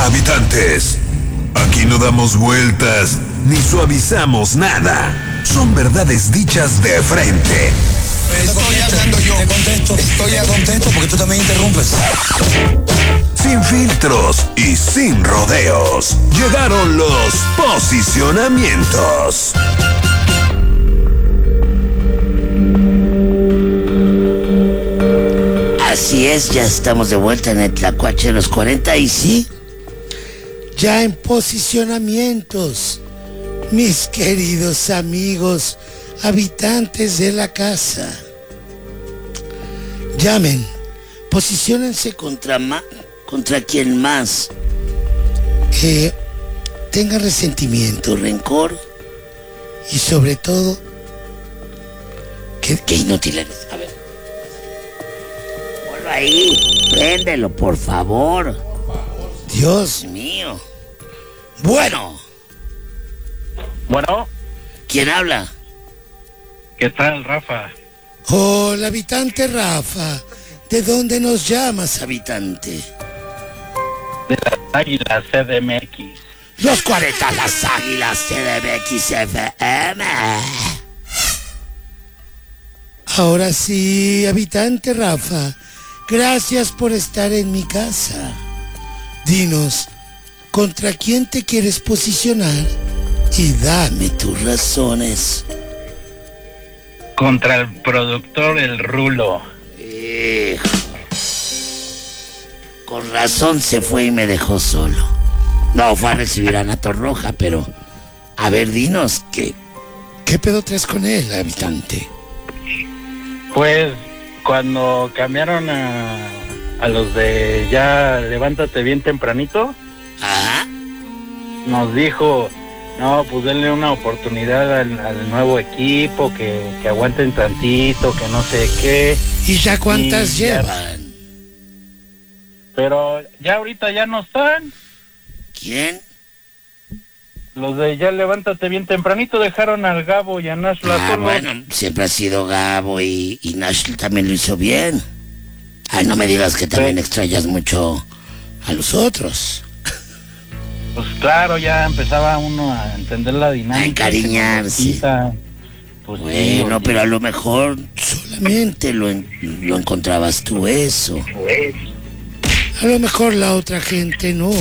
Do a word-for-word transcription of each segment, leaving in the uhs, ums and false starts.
Habitantes, aquí no damos vueltas ni suavizamos nada. Son verdades dichas de frente. Estoy hablando yo. Te contesto. Estoy contento porque tú también interrumpes. Sin filtros y sin rodeos. Llegaron los posicionamientos. Así es, ya estamos de vuelta en el Tlacuache de los cuarenta y sí, ya en posicionamientos, mis queridos amigos, habitantes de la casa. Llamen, posiciónense contra, ma, contra quien más eh, tenga resentimiento, rencor y sobre todo, que, que inútil eres. A ver. Ponlo ahí, préndelo, por favor. Dios mío. Bueno. Bueno. ¿Quién habla? ¿Qué tal, Rafa? Hola, habitante Rafa. ¿De dónde nos llamas, habitante? De las Águilas C D M X. Los cuarenta, las Águilas C D M X F M. Ahora sí, habitante Rafa. Gracias por estar en mi casa. Dinos, ¿contra quién te quieres posicionar? Y dame tus razones. Contra el productor El Rulo. Eh, con razón se fue y me dejó solo. No, fue a recibir a Nato Roja, pero... A ver, dinos, ¿qué, qué pedo traes con él, habitante? Pues, cuando cambiaron a, a los de Ya Levántate Bien Tempranito... Ajá. Nos dijo... No, pues denle una oportunidad al, al nuevo equipo, que, que aguanten tantito, que no sé qué. ¿Y ya cuántas y llevan? Ya, pero ya ahorita ya no están. ¿Quién? Los de Ya Levántate Bien Tempranito dejaron al Gabo y a Nash Ah, solos. bueno, siempre ha sido Gabo y, y Nash también lo hizo bien. Ay, no me digas que también sí. Extrañas mucho a los otros. Pues claro, ya empezaba uno a entender la dinámica. A encariñarse. Pues bueno, sí, pero a lo mejor solamente lo, en, lo encontrabas tú eso. A lo mejor la otra gente no.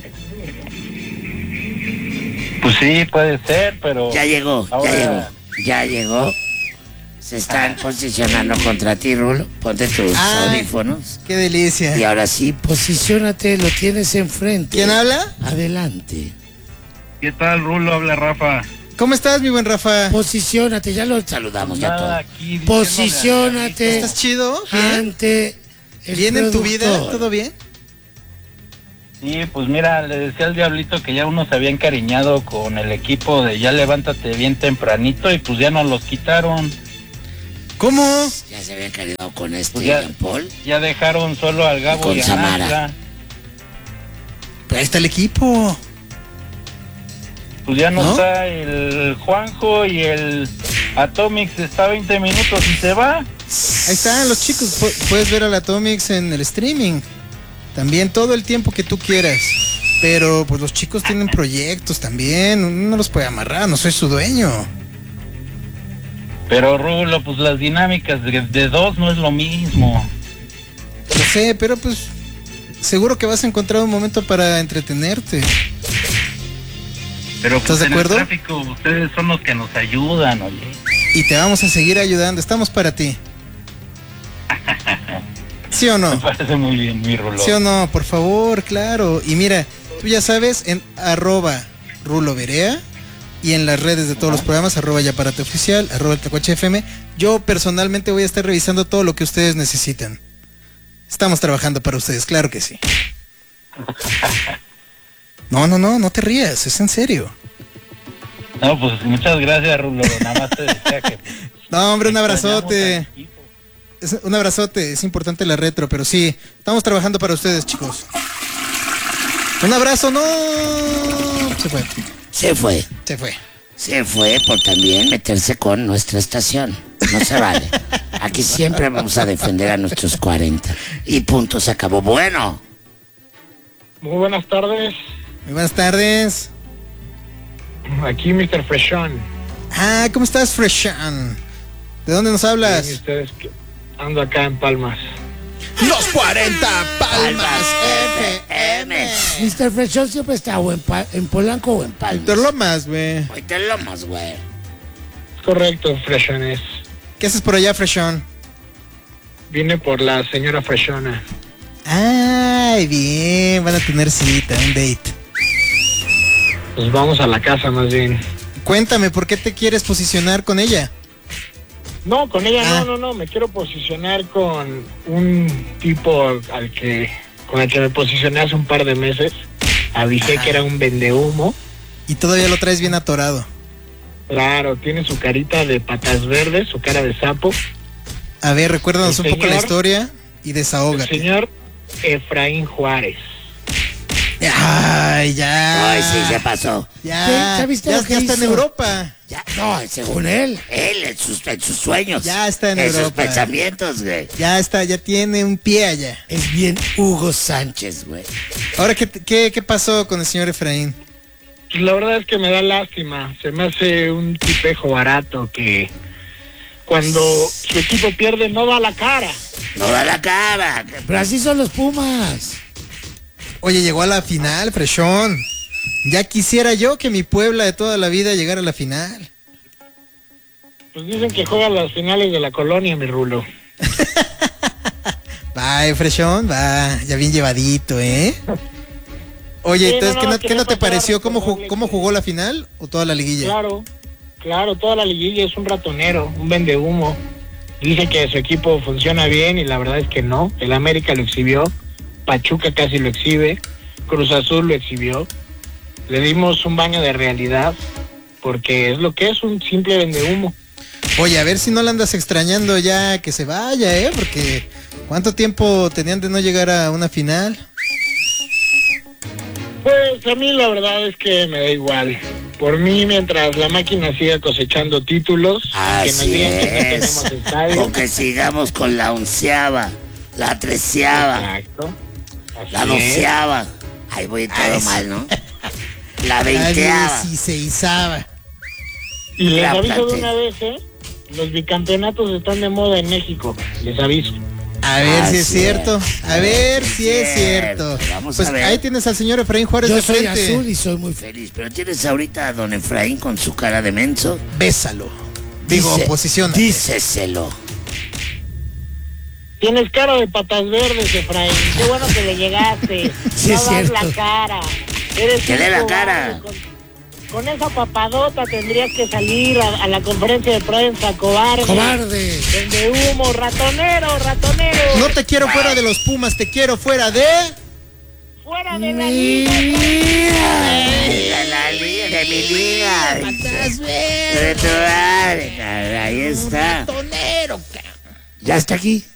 Pues sí, puede ser, pero... Ya llegó, ahora... ya llegó, ya llegó. Se están posicionando contra ti, Rulo. Ponte tus ah, audífonos. ¡Qué delicia! Y ahora sí, posiciónate, lo tienes enfrente. ¿Quién habla? Adelante. ¿Qué tal, Rulo? Habla Rafa. ¿Cómo estás, mi buen Rafa? Posiciónate, ya lo saludamos, ya todo. Posiciónate. ¿Estás chido? Ante el ¿Bien en tu vida? ¿Todo bien? Sí, pues mira, le decía al Diablito que ya uno se había encariñado con el equipo de Ya Levántate Bien Tempranito y pues ya nos los quitaron. ¿Cómo? Ya se habían encariñado con este pues ya, Jean Paul. Ya dejaron solo al Gabo y, con a Samara. Nashla. Pero ahí está el equipo. Pues ya no, ¿no? Está el Juanjo y el Atomics está veinte minutos y se va. Ahí están los chicos, puedes ver al Atomics en el streaming. También todo el tiempo que tú quieras. Pero pues los chicos tienen proyectos también, uno no los puede amarrar, no soy su dueño. Pero Rulo, pues las dinámicas de, de dos no es lo mismo. Lo sé, pero pues seguro que vas a encontrar un momento para entretenerte. Pero pues, ¿estás de acuerdo? En el tráfico ustedes son los que nos ayudan, oye. Y te vamos a seguir ayudando, estamos para ti. ¿Sí o no? Me parece muy bien, mi Rulo. ¿Sí o no? Por favor, claro. Y mira, tú ya sabes, en arroba Rulo Berea y en las redes de todos los programas, arroba Yaparate Oficial, arroba el Tlacuache F M. Yo personalmente voy a estar revisando todo lo que ustedes necesitan. Estamos trabajando para ustedes, claro que sí. No, no, no, no te rías, es en serio. No, pues muchas gracias, Rulo. Nada más te decía que... No, hombre, un abrazote. Es un abrazote, es importante la retro, pero sí, estamos trabajando para ustedes, chicos. Un abrazo, no. Se fue. Se fue. Se fue. Se fue por también meterse con nuestra estación. No se vale. Aquí siempre vamos a defender a nuestros cuarenta. Y punto, se acabó. Bueno. Muy buenas tardes. Muy buenas tardes. Aquí mister Freshon. Ah, ¿cómo estás, Freshan? ¿De dónde nos hablas? ¿Y ustedes qué? Ando acá en Palmas. Los cuarenta Palmas F M. mister Freshon siempre está o en, pa- en Polanco o en Palmas. Te lo más, güey. Hoy te lo más, güey. Correcto, Freshones. ¿Qué haces por allá, Freshon? Vine por la señora Freshona. Ay, bien, van a tener cita, un date. Pues vamos a la casa más bien. Cuéntame, ¿por qué te quieres posicionar con ella? No, con ella Ah. no, no, no. Me quiero posicionar con un tipo al que, con el que me posicioné hace un par de meses. Avisé que era un vendehumo. Y todavía lo traes bien atorado. Claro, tiene su carita de patas verdes, su cara de sapo. A ver, recuérdanos El un poco la señor- historia y El desahógate. señor Efraín Juárez. Ay, ya. Ay, sí, se pasó. Ya, ¿Qué? ¿Ya viste ya, lo que ya está en hizo? Europa. Ya, no, según él, él en sus, en sus sueños. Ya está en sus Europa. pensamientos, güey. Ya está, ya tiene un pie allá. Es bien Hugo Sánchez, güey. Ahora, ¿qué, qué, qué pasó con el señor Efraín? Pues la verdad es que me da lástima. Se me hace un tipejo barato que cuando su equipo pierde no da la cara. No da la cara. Pero así son los Pumas. Oye, llegó a la final, Freshón. Ya quisiera yo que mi Puebla de toda la vida llegara a la final. Pues dicen que juega las finales de la colonia, mi Rulo. Va, eh, Freshón, va. Ya bien llevadito, ¿eh? Oye, Sí, entonces, no, ¿qué no, no, que qué no no te pasaba pareció? ¿Cómo, ju- recordarle ¿Cómo que- jugó la final o toda la liguilla? Claro, claro, toda la liguilla es un ratonero, un vendehumo. Dice que su equipo funciona bien y la verdad es que no. El América lo exhibió, Pachuca casi lo exhibe, Cruz Azul lo exhibió. Le dimos un baño de realidad porque es lo que es, un simple vendehumo. Oye, a ver si no la andas extrañando ya que se vaya, ¿eh? Porque ¿cuánto tiempo tenían de no llegar a una final? Pues a mí la verdad es que me da igual. Por mí, mientras la máquina siga cosechando títulos, que nos Así digan que no es. tenemos estadio. O que sigamos con la onceava, la treceava, Exacto. Así la es. doceava. Ahí voy todo Ay, mal, ¿no? La La veinteava. dieciseisava. Y les La aviso de planté. una vez, ¿eh? Los bicampeonatos están de moda en México. Les aviso. A ver si es Así cierto. es. A ver si es cierto. Vamos Pues a ver. ahí tienes al señor Efraín Juárez Yo de soy frente. azul y soy muy feliz, pero tienes ahorita a don Efraín con su cara de menso. Bésalo. Digo, Dice- posiciona. Díceselo. Tienes cara de patas verdes, Efraín. Qué bueno que le llegaste. Sí, no es das cierto. la cara. Eres Que un dé la cobarde. cara. Con, con esa papadota tendrías que salir a, a la conferencia de prensa, cobarde. Cobarde. De humo, ratonero, ratonero. No te quiero fuera de los Pumas, te quiero fuera de... Fuera de la liga. De la liga, de mi liga. Patas De tu madre, cara, ahí está. Ratonero, Ya está aquí.